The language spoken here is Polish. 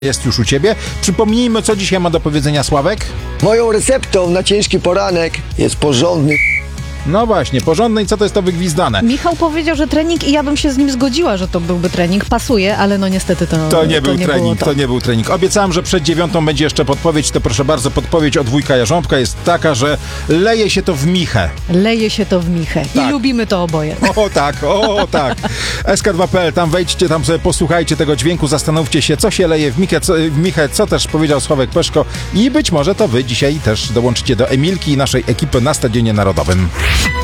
Jest już u ciebie. Przypomnijmy, co dzisiaj ma do powiedzenia Sławek? Moją receptą na ciężki poranek jest porządny. No właśnie, porządne i co to jest to wygwizdane? Michał powiedział, że trening i ja bym się z nim zgodziła, że to byłby trening. Pasuje, ale no niestety to nie był trening, to nie był trening. Obiecałem, że przed 9 będzie jeszcze podpowiedź, to proszę bardzo, podpowiedź od wujka Jarząbka jest taka, że leje się to w michę. Leje się to w michę Tak. i lubimy to oboje. O tak. SK2.pl, tam wejdźcie, tam sobie posłuchajcie tego dźwięku, zastanówcie się, co się leje w michę, co też powiedział Sławek Peszko i być może to wy dzisiaj też dołączycie do Emilki i naszej ekipy na Stadionie Narodowym.